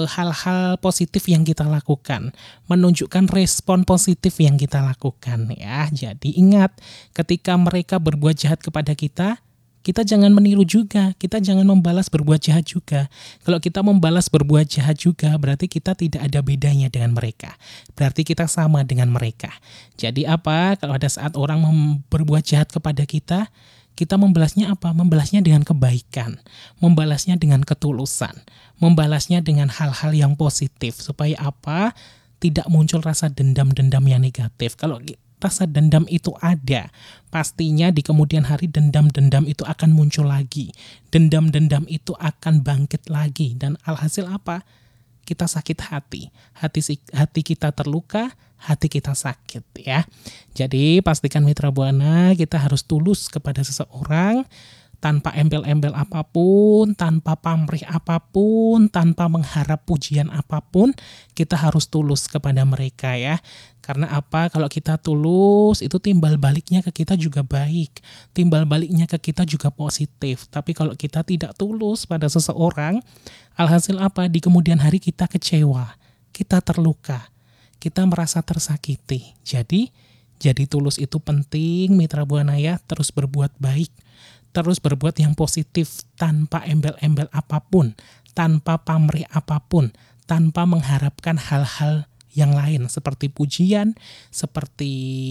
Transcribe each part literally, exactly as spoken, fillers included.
eh, hal-hal positif yang kita lakukan, menunjukkan respon positif yang kita lakukan ya. Jadi ingat, ketika mereka berbuat jahat kepada kita, kita jangan meniru juga, kita jangan membalas berbuat jahat juga. Kalau kita membalas berbuat jahat juga, berarti kita tidak ada bedanya dengan mereka. Berarti kita sama dengan mereka. Jadi apa? Kalau ada saat orang mem- berbuat jahat kepada kita, kita membalasnya apa? Membalasnya dengan kebaikan, membalasnya dengan ketulusan, membalasnya dengan hal-hal yang positif. Supaya apa? Tidak muncul rasa dendam-dendam yang negatif. Kalau rasa dendam itu ada, pastinya di kemudian hari dendam-dendam itu akan muncul lagi. Dendam-dendam itu akan bangkit lagi. Dan alhasil apa? Kita sakit hati. Hati hati kita terluka, hati kita sakit ya. Jadi pastikan Mitra Buana kita harus tulus kepada seseorang, tanpa embel-embel apapun, tanpa pamrih apapun, tanpa mengharap pujian apapun, kita harus tulus kepada mereka ya. Karena apa? Kalau kita tulus, itu timbal baliknya ke kita juga baik. Timbal baliknya ke kita juga positif. Tapi kalau kita tidak tulus pada seseorang, alhasil apa? Di kemudian hari kita kecewa, kita terluka, kita merasa tersakiti. Jadi, jadi tulus itu penting, Mitra Buana ya, terus berbuat baik. Terus berbuat yang positif tanpa embel-embel apapun, tanpa pamrih apapun, tanpa mengharapkan hal-hal yang lain seperti pujian, seperti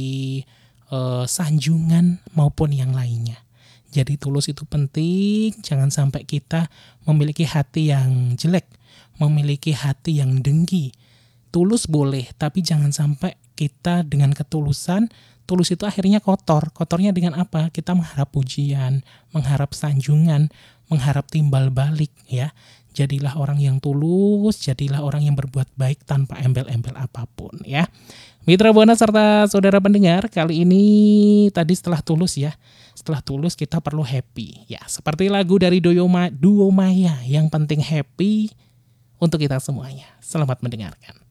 uh, sanjungan maupun yang lainnya. Jadi tulus itu penting, jangan sampai kita memiliki hati yang jelek, memiliki hati yang dengki. Tulus boleh, tapi jangan sampai kita dengan ketulusan, tulus itu akhirnya kotor. Kotornya dengan apa? Kita mengharap pujian, mengharap sanjungan, mengharap timbal balik ya. Jadilah orang yang tulus, jadilah orang yang berbuat baik tanpa embel-embel apapun ya. Mitra Buana serta saudara pendengar, kali ini tadi setelah tulus ya. Setelah tulus kita perlu happy ya. Seperti lagu dari Duo Maya, yang penting happy untuk kita semuanya. Selamat mendengarkan.